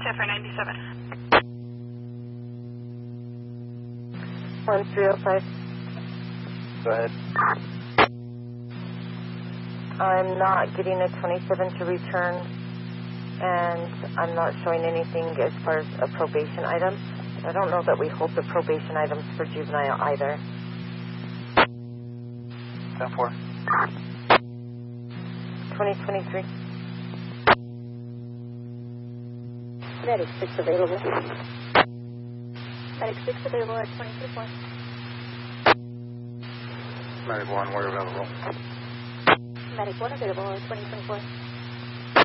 Jeffrey 97. 1305. Go ahead. I'm not getting a 27 to return, and I'm not showing anything as far as a probation item. I don't know that we hold the probation items for juvenile either. 10-4. 2023. Medic 6 available. Medic 6 available at 2024. Medic 1, we're available. Medic 1 available at 2024.